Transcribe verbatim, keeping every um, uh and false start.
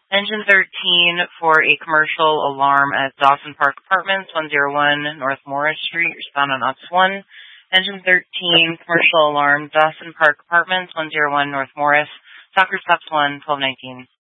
Engine thirteen for a commercial alarm at Dawson Park Apartments, one oh one North Morris Street. Respond on Ops one. Engine thirteen, commercial alarm, Dawson Park Apartments, one oh one North Morris. Soccer Stops one, twelve nineteen.